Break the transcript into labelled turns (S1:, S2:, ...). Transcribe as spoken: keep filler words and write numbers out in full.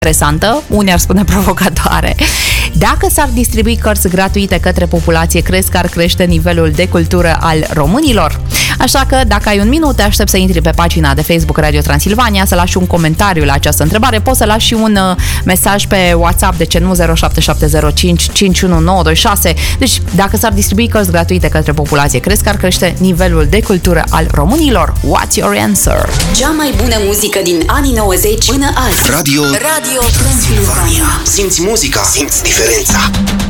S1: interesantă, unii ar spune provocatoare. Dacă s-ar distribui cărți gratuite către populație, crezi că ar crește nivelul de cultură al românilor? Așa că, dacă ai un minut, te aștept să intri pe pagina de Facebook Radio Transilvania, să lași un comentariu la această întrebare. Poți să lași și un uh, mesaj pe WhatsApp, de ce nu, zero șapte șapte zero cinci cinci unu nouă doi șase. Deci, dacă s-ar distribui cărți gratuite către populație, crezi că ar crește nivelul de cultură al românilor? What's your answer?
S2: Cea mai bună muzică din anii nouăzeci până azi.
S3: Radio
S2: Radio Transilvania.
S3: Simți muzica, simți diferența.